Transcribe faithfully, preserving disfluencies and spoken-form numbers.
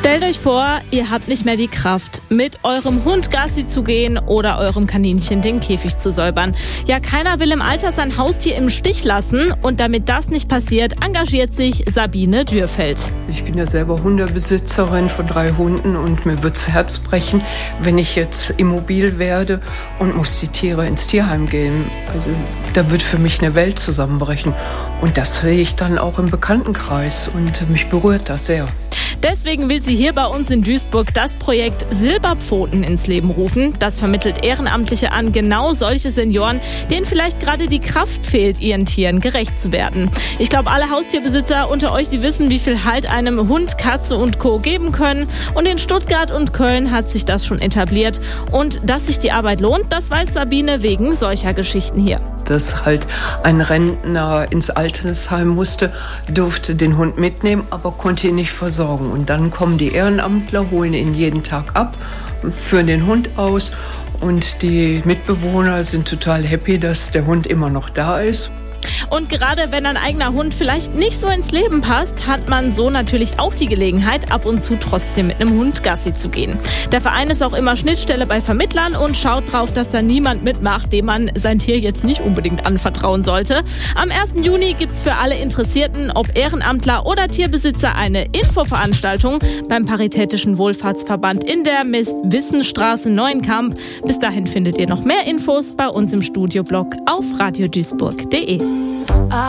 Stellt euch vor, ihr habt nicht mehr die Kraft, mit eurem Hund Gassi zu gehen oder eurem Kaninchen den Käfig zu säubern. Ja, keiner will im Alter sein Haustier im Stich lassen und damit das nicht passiert, engagiert sich Sabine Dürfeld. Ich bin ja selber Hundebesitzerin von drei Hunden und mir wird's Herz brechen, wenn ich jetzt immobil werde und muss die Tiere ins Tierheim gehen. Also da wird für mich eine Welt zusammenbrechen und das sehe ich dann auch im Bekanntenkreis und mich berührt das sehr. Deswegen will sie hier bei uns in Duisburg das Projekt Silberpfoten ins Leben rufen. Das vermittelt Ehrenamtliche an genau solche Senioren, denen vielleicht gerade die Kraft fehlt, ihren Tieren gerecht zu werden. Ich glaube, alle Haustierbesitzer unter euch, die wissen, wie viel Halt einem Hund, Katze und Co. geben können. Und in Stuttgart und Köln hat sich das schon etabliert. Und dass sich die Arbeit lohnt, das weiß Sabine wegen solcher Geschichten hier. Dass halt ein Rentner ins Altersheim musste, durfte den Hund mitnehmen, aber konnte ihn nicht versorgen. Und dann kommen die Ehrenamtler, holen ihn jeden Tag ab, führen den Hund aus und die Mitbewohner sind total happy, dass der Hund immer noch da ist. Und gerade wenn ein eigener Hund vielleicht nicht so ins Leben passt, hat man so natürlich auch die Gelegenheit, ab und zu trotzdem mit einem Hund Gassi zu gehen. Der Verein ist auch immer Schnittstelle bei Vermittlern und schaut drauf, dass da niemand mitmacht, dem man sein Tier jetzt nicht unbedingt anvertrauen sollte. Am ersten Juni gibt's für alle Interessierten, ob Ehrenamtler oder Tierbesitzer, eine Infoveranstaltung beim Paritätischen Wohlfahrtsverband in der Wissenstraße Neuenkamp. Bis dahin findet ihr noch mehr Infos bei uns im Studioblog auf radio duisburg punkt de.